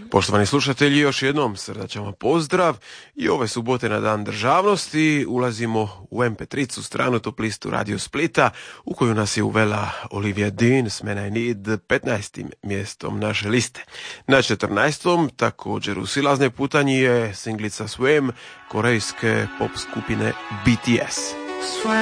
Poštovani slušatelji, još jednom srdačan vam pozdrav i ove subote na Dan državnosti ulazimo u MP3 stranu top listu Radio Splita u koju nas je uvela Olivia Dean s Man I Need 15. mjestom naše liste. Na 14. također u silaznoj putanji je singlica Swim korejske pop skupine BTS.